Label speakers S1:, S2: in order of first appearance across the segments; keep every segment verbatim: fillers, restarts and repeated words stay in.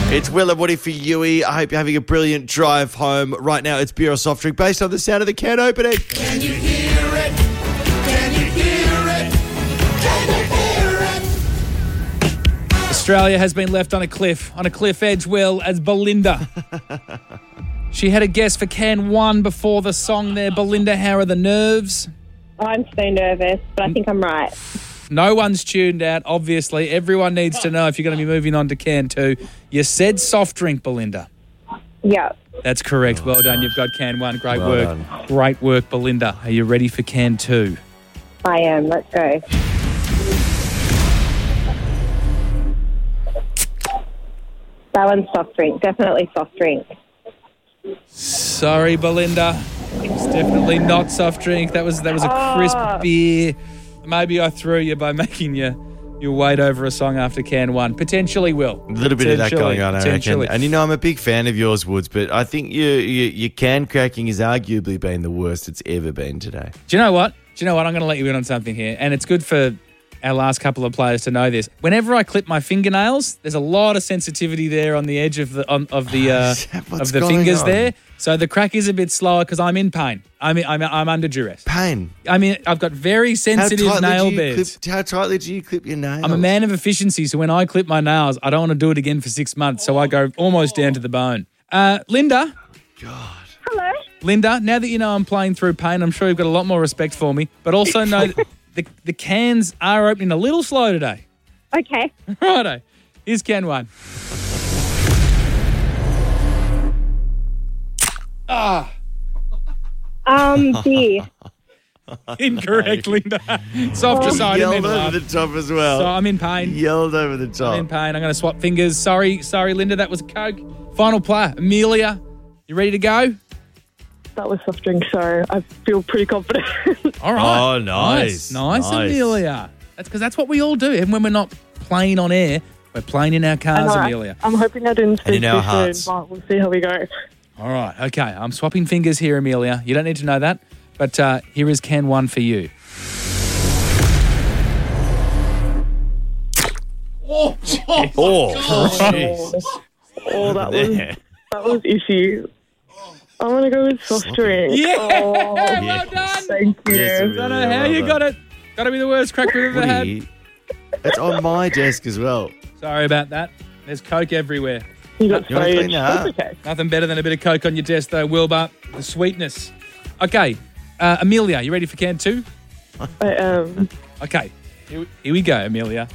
S1: It's Will and Woody for Yui. I hope you're having a brilliant drive home. Right now, it's beer or soft drink based on the sound of the can opening.
S2: Can you hear it? Can you hear it? Can you hear it?
S3: Australia has been left on a cliff, on a cliff edge, Will, as Belinda. She had a guess for can one before the song there. Belinda, how are the nerves?
S4: I'm so nervous, but I think I'm right.
S3: No one's tuned out, obviously. Everyone needs to know if you're going to be moving on to can two. You said soft drink, Belinda.
S4: Yeah.
S3: That's correct. Well done. You've got can one. Great
S1: Well
S3: work.
S1: done.
S3: Great work, Belinda. Are you ready for can two?
S4: I am. Let's go. That one's soft drink. Definitely soft drink.
S3: Sorry, Belinda. It's definitely not soft drink. That was that was a crisp
S4: Oh.
S3: beer. Maybe I threw you by making you you wait over a song after can one. Potentially will.
S1: A little bit of that
S3: Potentially,
S1: going on, I reckon.
S3: potentially.
S1: And you know, I'm a big fan of yours, Woods, but I think you, you, your can cracking has arguably been the worst it's ever been today.
S3: Do you know what? Do you know what? I'm going to let you in on something here, and it's good for our last couple of players to know this. Whenever I clip my fingernails, there's a lot of sensitivity there on the edge of the on, of the uh,
S1: Is that what's
S3: of the
S1: going
S3: fingers
S1: on?
S3: there. So the crack is a bit slower because I'm in pain. I'm I'm I'm under duress.
S1: Pain.
S3: I mean, I've got very
S1: How
S3: sensitive
S1: tightly,
S3: nail
S1: do you
S3: beds.
S1: clip, how tightly do you clip your nails?
S3: I'm a man of efficiency, so when I clip my nails, I don't want to do it again for six months. So I go almost down to the bone. Uh, Linda,
S1: God.
S4: Hello.
S3: Linda, now that you know I'm playing through pain, I'm sure you've got a lot more respect for me. But also know that the the cans are opening a little slow today.
S4: Okay.
S3: Righto. Here's can one. Ah,
S4: Um, beer.
S3: incorrect, Linda. Softer side.
S1: Yelled
S3: didn't mean to
S1: over
S3: laugh.
S1: the top as well.
S3: So I'm in pain.
S1: Yelled over the top.
S3: I'm in pain. I'm going to swap fingers. Sorry, sorry, Linda. That was a Coke. Final player, Amelia. You ready to go?
S5: That was soft drink, so I feel pretty confident.
S3: All right.
S1: Oh, nice.
S3: Nice,
S1: Nice.
S3: Amelia. That's because that's what we all do. Even when we're not playing on air, we're playing in our cars,
S5: I know,
S3: Amelia.
S5: I'm hoping I didn't speak
S1: in our
S5: too
S1: hearts.
S5: soon, but we'll see how we go.
S3: All right. Okay. I'm swapping fingers here, Amelia. You don't need to know that. But uh, here is can one for you. Oh, jeez.
S1: Oh, Jesus.
S5: Oh, that was that was issue. I'm gonna go with soft drink.
S3: Yeah.
S5: Oh,
S3: Well done.
S5: thank you.
S1: Yes,
S3: I don't know how you got it. Got to be the worst crack we've ever had.
S1: Woody, it's on my desk as well.
S3: Sorry about that. There's Coke everywhere.
S5: You got
S1: You wanna
S5: sprayed.
S1: clean that
S5: That's
S1: up?
S5: okay.
S3: Nothing better than a bit of Coke on your desk, though, Wilbur. The sweetness. Okay. Uh, Amelia, you ready for can two?
S5: I am.
S3: Okay. Here, here we go, Amelia.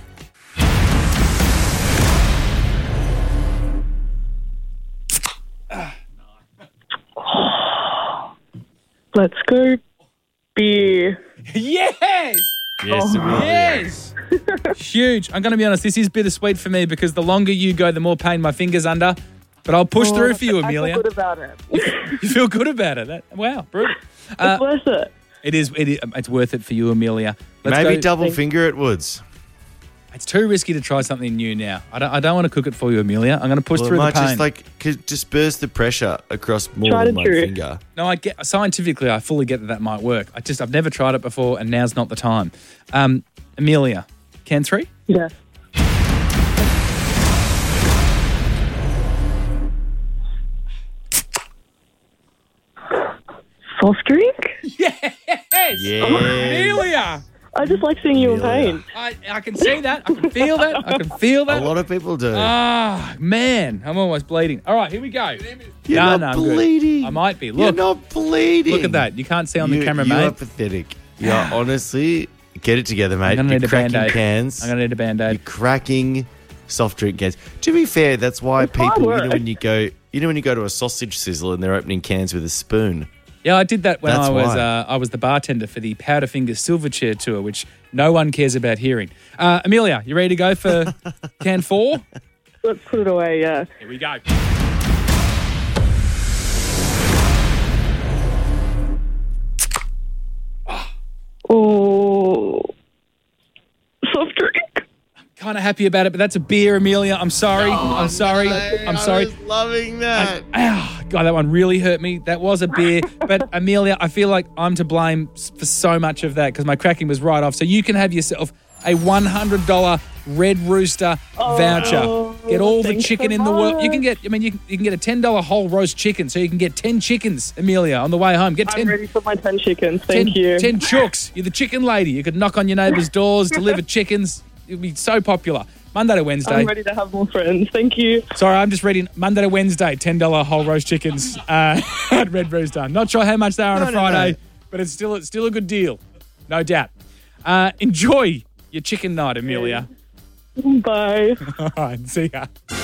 S5: Let's go. Beer.
S3: Yes!
S1: Yes, Amelia.
S3: Yes! Huge. I'm going to be honest, this is bittersweet for me because the longer you go, the more pain my finger's under. But I'll push
S5: Oh,
S3: through for you,
S5: I
S3: Amelia.
S5: feel good about it.
S3: You feel good about it. That, wow, brutal. Uh,
S5: It's worth it.
S3: it is. It is. It's worth it for you, Amelia. Let's
S1: Maybe
S3: go.
S1: double finger at Woods.
S3: It's too risky to try something new now. I don't. I don't want to cook it for you, Amelia. I'm going to push
S1: Well, it
S3: through the
S1: might
S3: pain.
S1: just like could disperse the pressure across more
S5: Tried
S1: than
S5: and
S1: one
S5: true.
S1: finger.
S3: No, I get scientifically. I fully get that that might work. I just I've never tried it before, and now's not the time. Um, Amelia, can three?
S5: Yeah. Soft drink?
S3: Yes.
S1: Yes.
S3: Amelia.
S5: I just like seeing you in
S1: Amelia.
S5: pain.
S3: I, I can see that. I can feel that. I can feel
S1: A
S3: that.
S1: lot of people do.
S3: Ah, man, I'm almost bleeding. All right, here we go.
S1: You're
S3: no,
S1: not
S3: no, I'm good.
S1: bleeding.
S3: I might be.
S1: You're
S3: Look,
S1: not bleeding.
S3: look at that. You can't see on the
S1: You-
S3: camera,
S1: you
S3: mate.
S1: are pathetic. You're honestly, get it together, mate.
S3: I'm gonna
S1: You're
S3: need a
S1: cracking
S3: Band-Aid.
S1: cans.
S3: I'm gonna need a
S1: You're
S3: Band-Aid.
S1: cracking soft drink cans. To be fair, that's why
S5: It's hard
S1: people, you know,
S5: work.
S1: when you go, you know, when you go to a sausage sizzle and they're opening cans with a spoon.
S3: Yeah, I did that when
S1: That's
S3: I was
S1: why.
S3: uh, I was the bartender for the Powderfinger Silverchair tour, which no one cares about hearing. Uh, Amelia, you ready to go for can four?
S5: Let's put it away, yeah.
S3: Here we go.
S5: Oh, soft drink.
S3: Kind of happy about it, but that's a beer, Amelia. I'm sorry. I'm sorry. I'm sorry.
S1: I was loving that.
S3: Ah, God, that one really hurt me. That was a beer. But Amelia, I feel like I'm to blame s- for so much of that because my cracking was right off. So you can have yourself a one hundred dollars Red Rooster voucher. Get all the
S5: thanks
S3: chicken
S5: so
S3: in the world. You
S5: much.
S3: can get, I mean, you can, you can get a ten dollars whole roast chicken, so you can get ten chickens, Amelia, on the way home. Get
S5: I'm
S3: ten,
S5: ready for my ten chickens. Thank
S3: ten,
S5: you.
S3: ten chooks. You're the chicken lady. You could knock on your neighbours' doors, deliver chickens. You'd be so popular. Monday to Wednesday.
S5: I'm ready to have more friends. Thank you.
S3: Sorry, I'm just reading Monday to Wednesday, ten dollars whole roast chickens uh, at Red Rooster. Not sure how much they are on
S1: No,
S3: a
S1: no,
S3: Friday,
S1: no.
S3: but it's still, it's still a good deal. No doubt. Uh, enjoy your chicken night, Amelia.
S5: Bye.
S3: All right, see ya.